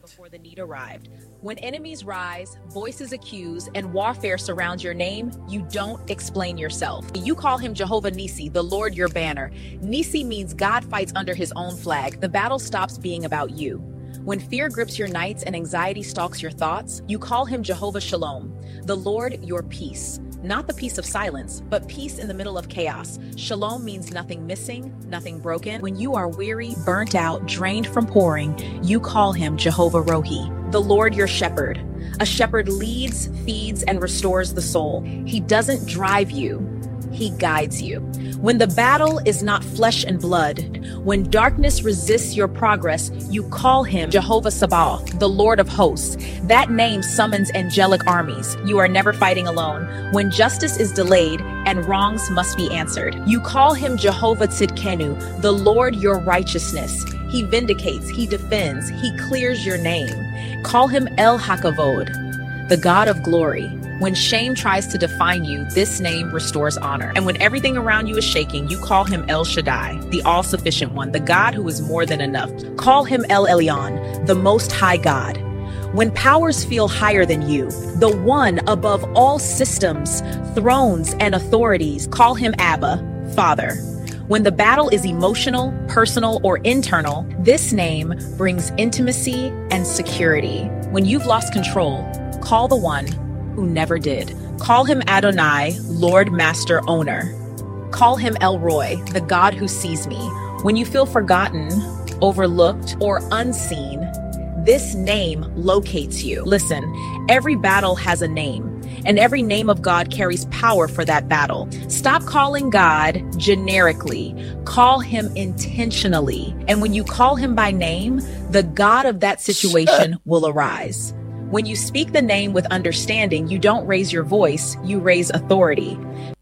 before the need arrived. When enemies rise, voices accuse, and warfare surrounds your name, you don't explain yourself. You call him Jehovah Nissi, the Lord your banner. Nissi means God fights under his own flag. The battle stops being about you. When fear grips your nights and anxiety stalks your thoughts, you call him Jehovah Shalom, the Lord your peace. Not the peace of silence, but peace in the middle of chaos. Shalom means nothing missing, nothing broken. When you are weary, burnt out, drained from pouring, you call him Jehovah Rohi, the Lord your shepherd. A shepherd leads, feeds, and restores the soul. He doesn't drive you, he guides you. When the battle is not flesh and blood, when darkness resists your progress, you call him Jehovah Sabaoth, the Lord of hosts. That name summons angelic armies. You are never fighting alone. When justice is delayed and wrongs must be answered, you call him Jehovah Tzidkenu, the Lord your righteousness. He vindicates, he defends, he clears your name. Call him El Hakavod, the God of glory. When shame tries to define you, this name restores honor. And when everything around you is shaking, you call him El Shaddai, the all-sufficient one, the God who is more than enough. Call him El Elyon, the Most High God. When powers feel higher than you, the one above all systems, thrones, and authorities, call him Abba, Father. When the battle is emotional, personal, or internal, this name brings intimacy and security. When you've lost control, call the one who never did. Call him Adonai, Lord, Master, Owner. Call him El Roy, the God who sees me. When you feel forgotten, overlooked, or unseen, this name locates you. Listen, every battle has a name, and every name of God carries power for that battle. Stop calling God generically. Call him intentionally. And when you call him by name, the God of that situation will arise. When you speak the name with understanding, you don't raise your voice, you raise authority.